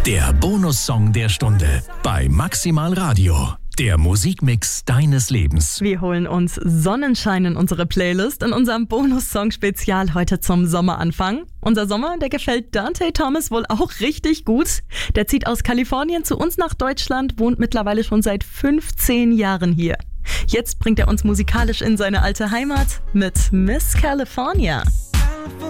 Der Bonussong der Stunde bei Maximal Radio. Der Musikmix deines Lebens. Wir holen uns Sonnenschein in unsere Playlist in unserem Bonussong-Spezial heute zum Sommeranfang. Unser Sommer, der gefällt Dante Thomas wohl auch richtig gut. Der zieht aus Kalifornien zu uns nach Deutschland, wohnt mittlerweile schon seit 15 Jahren hier. Jetzt bringt er uns musikalisch in seine alte Heimat mit Miss California.